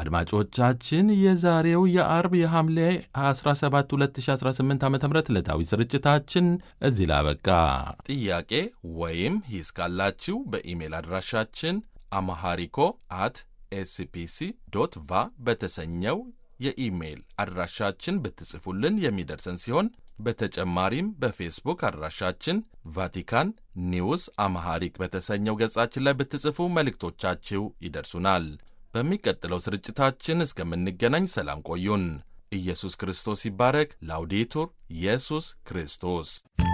አድማጮቻችን የዛሬው የአርብ የሐምሌ 17 2018 ዓ.ም ዕለታዊ ስርጭታችን እዚህ ላይ አበቃ። ጥያቄ ወይም ሂስ ካላችሁ በኢሜል አድራሻችን amharico@spc.va በተሰኘው የኢሜል አድራሻችን ብትጽፉልን የሚደርሰን ሲሆን በተጨማሪም በፌስቡክ አድራሻችን ቫቲካን ኒውስ አምሃሪክ በተሰኘው ገጻችን ላይ ብትጽፉ መልእክቶቻችሁ ይደርሱናል። በሚቀጥለው ስርጭታችን እስከምንገናኝ ሰላም ቆዩን። ኢየሱስ ክርስቶስ ይባረክ። ላውዴቱር ኢየሱስ ክርስቶስ